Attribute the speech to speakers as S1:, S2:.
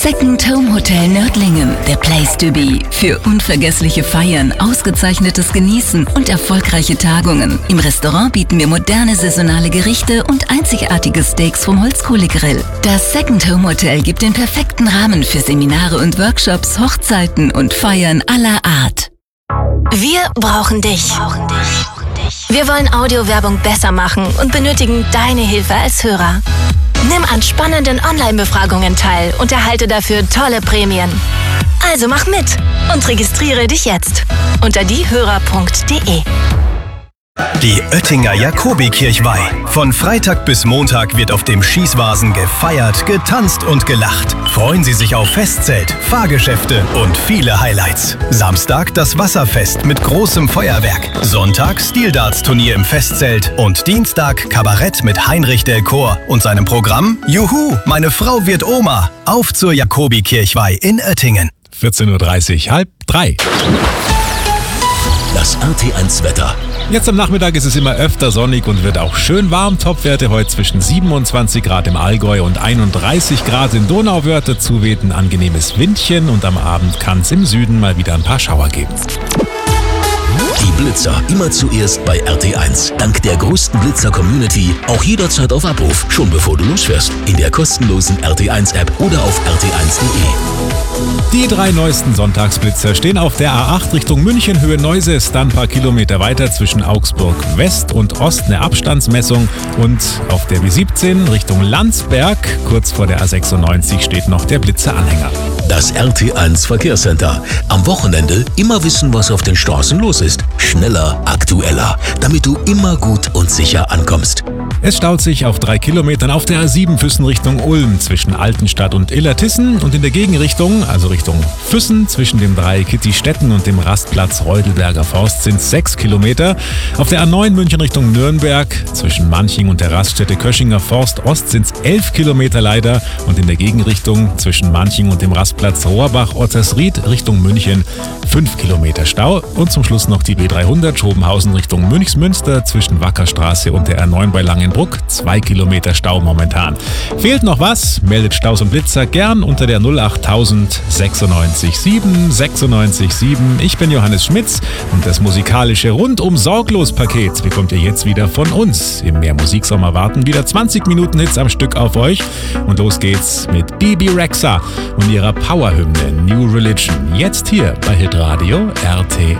S1: Second Home Hotel Nördlingen, der Place to be. Für unvergessliche Feiern, ausgezeichnetes Genießen und erfolgreiche Tagungen. Im Restaurant bieten wir moderne saisonale Gerichte und einzigartige Steaks vom Holzkohlegrill. Das Second Home Hotel gibt den perfekten Rahmen für Seminare und Workshops, Hochzeiten und Feiern aller Art.
S2: Wir brauchen dich. Wir wollen Audiowerbung besser machen und benötigen deine Hilfe als Hörer. Nimm an spannenden Online-Befragungen teil und erhalte dafür tolle Prämien. Also mach mit und registriere dich jetzt unter diehörer.de.
S3: Die Oettinger Jakobikirchweih. Von Freitag bis Montag wird auf dem Schießwasen gefeiert, getanzt und gelacht. Freuen Sie sich auf Festzelt, Fahrgeschäfte und viele Highlights. Samstag das Wasserfest mit großem Feuerwerk. Sonntag Stildarts-Turnier im Festzelt und Dienstag Kabarett mit Heinrich del Chor und seinem Programm Juhu, meine Frau wird Oma. Auf zur Jakobikirchweih in Oettingen.
S4: 14.30 Uhr, 14:30.
S5: Das RT1-Wetter.
S4: Jetzt am Nachmittag ist es immer öfter sonnig und wird auch schön warm. Topwerte heute zwischen 27 Grad im Allgäu und 31 Grad in Donauwörth. Dazu weht ein angenehmes Windchen und am Abend kann es im Süden mal wieder ein paar Schauer geben.
S5: Die Blitzer immer zuerst bei RT1. Dank der größten Blitzer-Community auch jederzeit auf Abruf, schon bevor du losfährst. In der kostenlosen RT1-App oder auf rt1.de.
S4: Die 3 neuesten Sonntagsblitzer stehen auf der A8 Richtung München, Höhe Neuses, dann ein paar Kilometer weiter zwischen Augsburg West und Ost eine Abstandsmessung und auf der B17 Richtung Landsberg, kurz vor der A96, steht noch der Blitzeranhänger.
S5: Das RT1 Verkehrscenter. Am Wochenende immer wissen, was auf den Straßen los ist. Schneller, aktueller, damit du immer gut und sicher ankommst.
S4: Es staut sich auf 3 Kilometern auf der A7 Füssen Richtung Ulm zwischen Altenstadt und Illertissen und in der Gegenrichtung, also Richtung Füssen, zwischen dem Dreieck Kittistetten und dem Rastplatz Reudelberger Forst sind 6 Kilometer. Auf der A9 München Richtung Nürnberg zwischen Manching und der Raststätte Köschinger Forst Ost sind es 11 Kilometer leider und in der Gegenrichtung zwischen Manching und dem Rastplatz Rohrbach-Ottersried Richtung München 5 Kilometer Stau und zum Schluss noch die B300 Schobenhausen Richtung Münchsmünster zwischen Wackerstraße und der R9 bei Langenbruck 2 Kilometer Stau momentan. Fehlt noch was? Meldet Staus und Blitzer gern unter der 08000 96 7 96 7. Ich bin Johannes Schmitz und das musikalische Rundum-Sorglos-Paket bekommt ihr jetzt wieder von uns. Im Mehr Musiksommer warten wieder 20 Minuten Hits am Stück auf euch und los geht's mit Bebe Rexha und ihrer Powerhymne New Religion. Jetzt hier bei Hitradio RT1.